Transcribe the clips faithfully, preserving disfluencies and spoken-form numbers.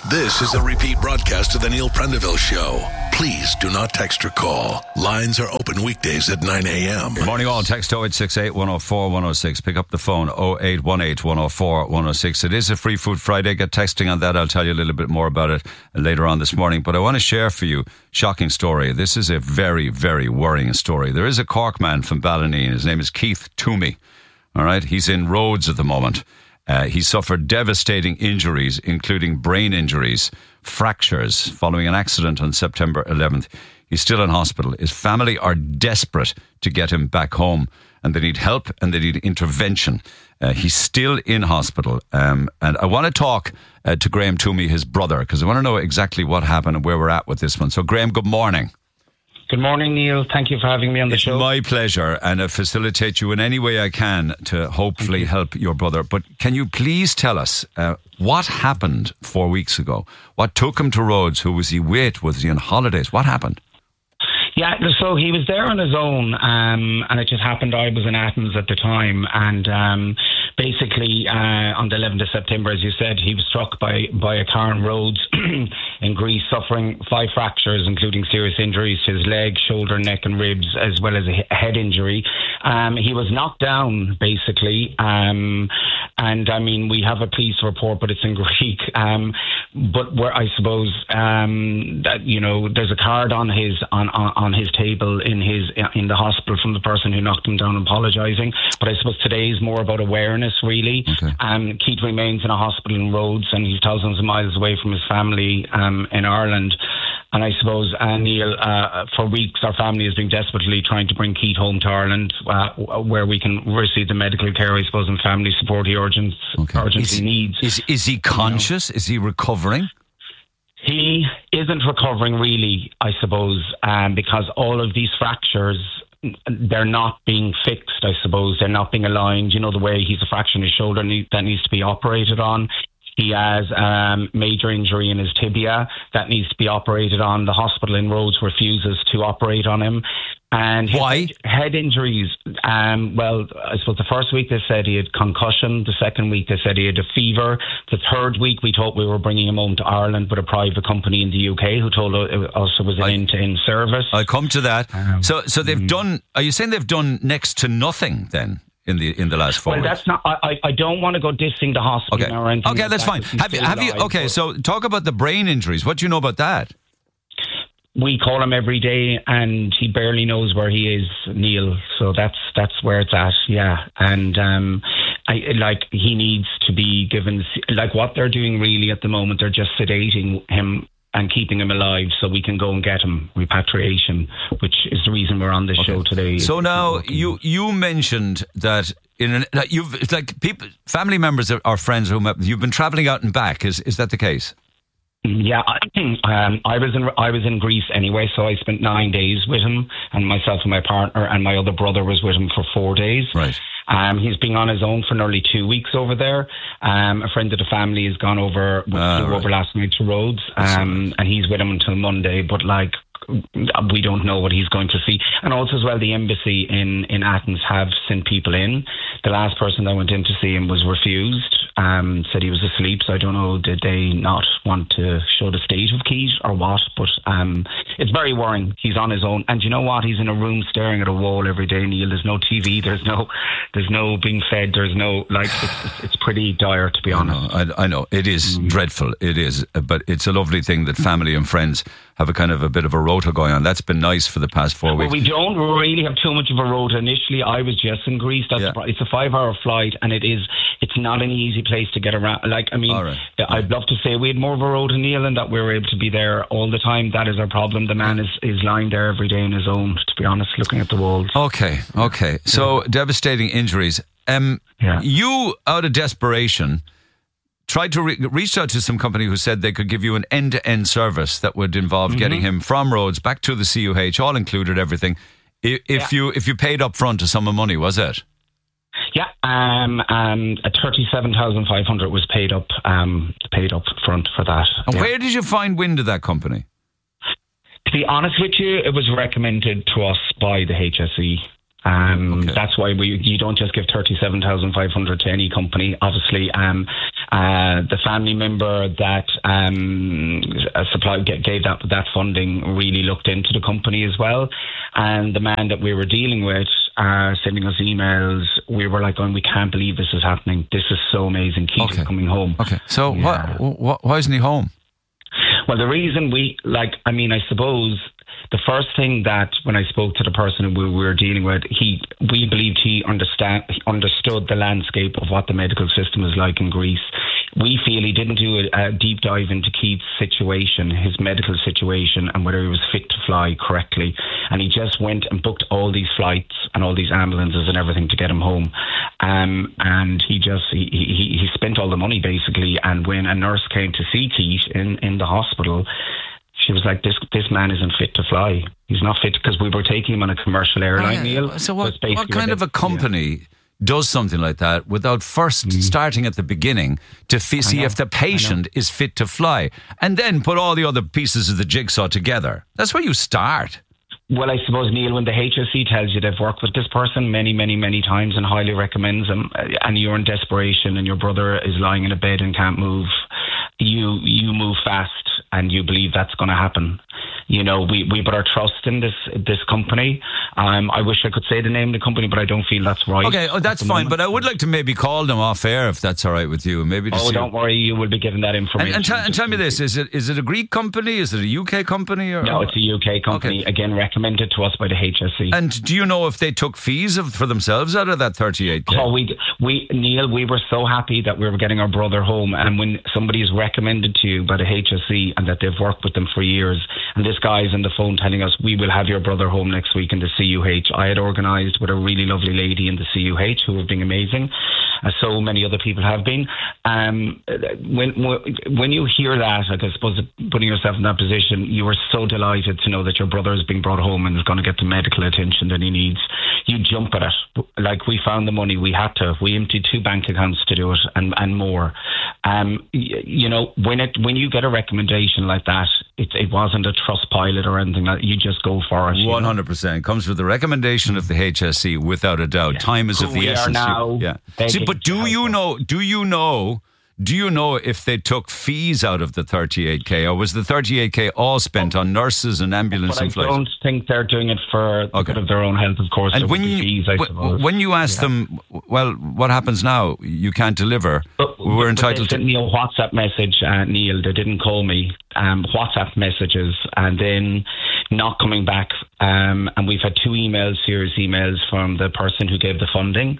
This is a repeat broadcast of the Neil Prendeville Show. Please do not text or call. Lines are open weekdays at nine a.m. Good morning all. Text oh eight six eight, one oh four, one oh six. Pick up the phone oh eight one eight, one oh four, one oh six. It is a Free Food Friday. Get texting on that. I'll tell you a little bit more about it later on this morning. But I want to share for you a shocking story. This is a very, very worrying story. There is a Cork man from Ballineen. His name is Keith Toomey. All right. He's in Rhodes at the moment. Uh, he suffered devastating injuries, including brain injuries, fractures, following an accident on September eleventh. He's still in hospital. His family are desperate to get him back home, and they need help and they need intervention. Uh, he's still in hospital. Um, and I want to talk uh, to Graham Toomey, his brother, because I want to know exactly what happened and where we're at with this one. So, Graham, good morning. Good morning, Neil. Thank you for having me on the it's show. It's my pleasure, and I facilitate you in any way I can to hopefully help your brother. But can you please tell us uh, what happened four weeks ago? What took him to Rhodes? Who was he with? Was he on holidays? What happened? Yeah, so he was there on his own, um, and it just happened I was in Athens at the time, and um, basically uh, on the eleventh of September, as you said, he was struck by, by a car on Rhodes in Greece, suffering five fractures, including serious injuries to his leg, shoulder, neck and ribs, as well as a head injury. Um, he was knocked down, basically, um, and I mean, we have a police report, but it's in Greek, um, but where I suppose um, that, you know, there's a card on his on, on, on his table in his in the hospital from the person who knocked him down, apologising. But I suppose today is more about awareness, really. Okay. Um, Keith remains in a hospital in Rhodes, and he's thousands of miles away from his family um, in Ireland. And I suppose, uh, Neil, uh, for weeks our family has been desperately trying to bring Keith home to Ireland, uh, where we can receive the medical care, I suppose, and family support he urgent, okay. urgently is, needs. Is, is he conscious? You know? Is he recovering? He isn't recovering really, I suppose, um, because all of these fractures, they're not being fixed, I suppose. They're not being aligned. You know, the way he's a fracture in his shoulder need, that needs to be operated on. He has um, major injury in his tibia that needs to be operated on. The hospital in Rhodes refuses to operate on him. And his Why? Head injuries, um, well, I suppose the first week they said he had concussion. The second week they said he had a fever. The third week we thought we were bringing him home to Ireland with a private company in the U K who told us it was an I, end-to-end service. I'll come to that. Um, so so they've mm. done, are you saying they've done next to nothing then? In the in the last four well, weeks. That's not. I, I don't want to go dissing the hospital okay. or anything. Okay, like that's that fine. Have you? Have you? Okay, so talk about the brain injuries. What do you know about that? We call him every day, and he barely knows where he is, Neil. So that's that's where it's at. Yeah, and um, I like he needs to be given like what they're doing really at the moment. They're just sedating him and keeping him alive so we can go and get him repatriation, which is the reason we're on this okay. show today. So now you you mentioned that in an, that you've like people, family members or, or friends whom you've been travelling out and back. Is is that the case? Yeah, I, um, I was in I was in Greece anyway, so I spent nine days with him, and myself and my partner and my other brother was with him for four days. Right. Um, he's been on his own for nearly two weeks over there. Um, a friend of the family has gone over, flew uh, right. over last night to Rhodes, um, and he's with him until Monday. But like, we don't know what he's going to see. And also as well, the embassy in, in Athens have sent people in. The last person that went in to see him was refused, um, said he was asleep. So I don't know, did they not want to show the state of Keith or what? But um, it's very worrying. He's on his own. And you know what? He's in a room staring at a wall every day, Neil. There's no T V. There's no there's no being fed. There's no, like, it's, it's, it's pretty dire, to be honest. I know. I, I know. It is mm. dreadful. It is. But it's a lovely thing that family and friends have a kind of a bit of a rota going on. That's been nice for the past four well, weeks. We don't really have too much of a rota. Initially, I was just in Greece. That's yeah. It's a five-hour flight, and it is. It's not an easy place to get around. Like, I mean, right. I'd love to say we had more of a rota, Neil, and that we were able to be there all the time. That is our problem. The man is, is lying there every day on his own, to be honest, looking at the walls. Okay, okay. So, yeah. devastating injuries. Um, yeah. You, out of desperation, tried to re- reach out to some company who said they could give you an end-to-end service that would involve mm-hmm. getting him from Rhodes back to the C U H, all included, everything. If, if yeah. you if you paid up front a sum of money, was it? Yeah, um, um, thirty-seven thousand five hundred was paid up, um, paid up front for that. And yeah. where did you find wind of that company? To be honest with you, it was recommended to us by the H S E. Um, okay. That's why we you don't just give thirty-seven thousand five hundred to any company. Obviously, um, Uh, the family member that um, supplied gave that that funding really looked into the company as well, and the man that we were dealing with uh, sending us emails. We were like, going, we can't believe this is happening. This is so amazing. Keith okay. is coming home. Okay, so yeah. why, why, why isn't he home? Well, the reason we, like, I mean, I suppose the first thing that when I spoke to the person who we were dealing with, he, we believed he understand, he understood the landscape of what the medical system is like in Greece. We feel he didn't do a, a deep dive into Keith's situation, his medical situation, and whether he was fit to fly correctly. And he just went and booked all these flights and all these ambulances and everything to get him home. Um, and he just, he, he, he spent all the money basically. And when a nurse came to see Keith in, in the hospital, she was like, this this man isn't fit to fly. He's not fit, because we were taking him on a commercial airline, oh, yeah. Neil. So what, so what kind of a company yeah. does something like that without first mm. starting at the beginning to f- see if the patient is fit to fly, and then put all the other pieces of the jigsaw together? That's where you start. Well, I suppose, Neil, when the H S C tells you they've worked with this person many, many, many times and highly recommends them, and you're in desperation and your brother is lying in a bed and can't move, you you move fast and you believe that's going to happen. You know, we, we put our trust in this this company. Um, I wish I could say the name of the company, but I don't feel that's right. Okay, oh, that's fine. moment. But I would like to maybe call them off air if that's all right with you. Maybe. Oh, don't worry, you will be given that information. And, and, t- and tell me this: is it is it a Greek company? Is it a U K company? Or, no, it's a U K company. Okay. Again, recommended to us by the H S C. And do you know if they took fees of, for themselves out of that thirty-eight K? Oh, we we Neil, we were so happy that we were getting our brother home, and when somebody is recommended to you by the H S C and that they've worked with them for years, and this guy's on the phone telling us, we will have your brother home next week in the C U H. I had organised with a really lovely lady in the C U H who have been amazing, as so many other people have been. Um, when when you hear that, like, I suppose putting yourself in that position, you are so delighted to know that your brother is being brought home and is going to get the medical attention that he needs. You jump at it. Like, we found the money, we had to. We emptied two bank accounts to do it, and, and more. Um, you, you know, when it when you get a recommendation like that, it, it wasn't a trust pilot or anything like that. You just go for it. one hundred percent comes with the recommendation of the H S C, without a doubt. Yeah. Time is Who of the we essence. Are now you, yeah. See, but do you know? Do you know? Do you know if they took fees out of the thirty-eight K, or was the thirty-eight K all spent on nurses and ambulance but and flights? I don't think they're doing it for the okay. good of their own health, of course. And when you, fees, I w- when you ask yeah. them, well, what happens now? You can't deliver. But, We're but entitled they sent to... me a WhatsApp message, uh, Neil. They didn't call me. Um, WhatsApp messages, and then not coming back. Um, and we've had two emails, serious emails from the person who gave the funding.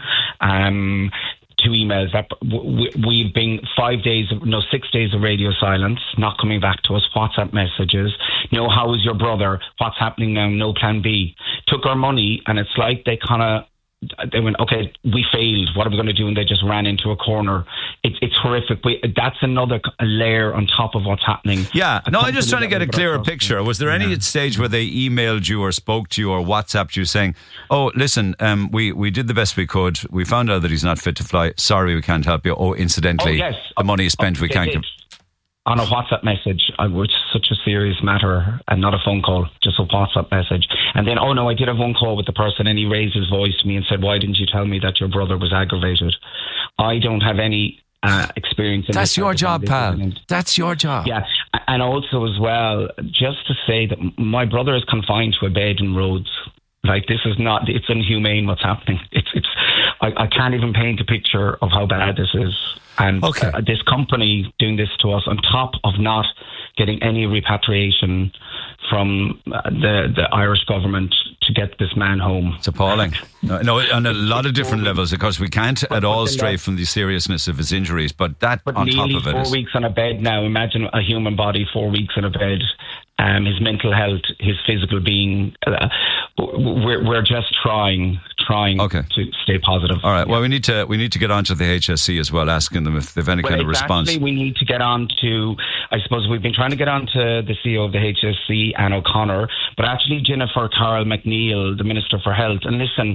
Um, two emails that we've been five days, no, six days of radio silence, not coming back to us. WhatsApp messages. No, how is your brother? What's happening now? No plan B. Took our money, and it's like they kind of, they went, okay, we failed. What are we going to do? And they just ran into a corner. It's it's horrific. We, that's another layer on top of what's happening. Yeah. A no, I'm just trying to get a clearer across. picture. Was there any yeah. stage where they emailed you or spoke to you or WhatsApped you saying, oh, listen, um, we, we did the best we could. We found out that he's not fit to fly. Sorry, we can't help you. Oh, incidentally, oh, yes. the money is spent. Oh, we can't... Did. On a WhatsApp message, I was such a serious matter, and not a phone call, just a WhatsApp message. And then, oh no, I did have one call with the person, and he raised his voice to me and said, why didn't you tell me that your brother was aggravated? I don't have any uh, experience in That's this. your job, pal. That's your job. Yeah, and also as well, just to say that my brother is confined to a bed in Rhodes. Like, this is not, it's inhumane what's happening. It's, it's, I, I can't even paint a picture of how bad this is. And okay. uh, this company doing this to us, on top of not getting any repatriation from uh, the the Irish government to get this man home. It's appalling. No, no, on a lot of different levels. Of course, we can't but, at all stray left, from the seriousness of his injuries, but that but on top of it four is... weeks on a bed now. Imagine a human body four weeks on a bed. Um, his mental health, his physical being. Uh, we're we're just trying, trying okay. to stay positive. All right. Yeah. Well, we need to we need to get on to the H S C as well, asking them if they've any well, kind of exactly, response. We need to get on to. I suppose we've been trying to get on to the C E O of the H S C, Anne O'Connor, but actually Jennifer Carroll McNeil, the Minister for Health. And listen,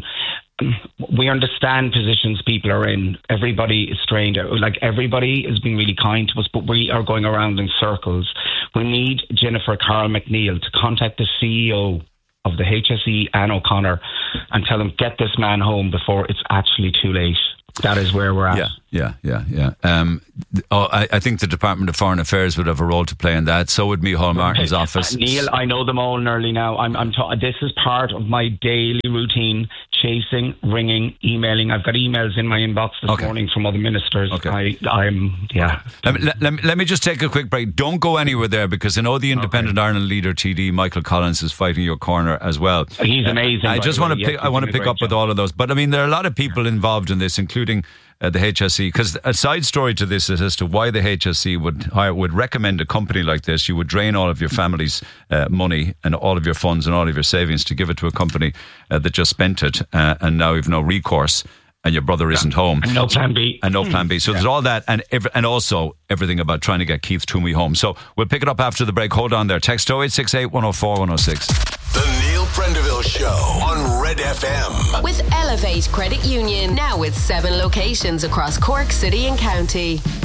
we understand positions people are in. Everybody is strained. Like, everybody is being really kind to us, but we are going around in circles. We need Jennifer Carroll McNeil to contact the C E O of the H S E, Anne O'Connor, and tell him, get this man home before it's actually too late. That is where we're at. Yeah, Yeah, yeah, yeah. Um, oh, I, I think the Department of Foreign Affairs would have a role to play in that. So would Micheál Martin's okay. office. Uh, Neil, I know them all nearly now. I'm, I'm ta- this is part of my daily routine: chasing, ringing, emailing. I've got emails in my inbox this okay. morning from other ministers. Okay. I, I'm, yeah. Let me, let, let, me, let me just take a quick break. Don't go anywhere there, because I know the Independent okay. Ireland leader, T D Michael Collins, is fighting your corner as well. He's amazing. I just want to yes, pick. I want to pick up job. with all of those. But I mean, there are a lot of people involved in this, including Uh, the H S E, because a side story to this is as to why the H S E would hire, would recommend a company like this. You would drain all of your family's uh, money and all of your funds and all of your savings to give it to a company uh, that just spent it, uh, and now you've no recourse, and your brother yeah. isn't home. And no plan B. And no plan B. So yeah. there's all that, and ev- and also everything about trying to get Keith Twomey home. So we'll pick it up after the break. Hold on there. Text oh eight six eight, one oh four, one oh six. The Neil Prendeville Show on Red F M. With Elevate Credit Union, now with seven locations across Cork City and County.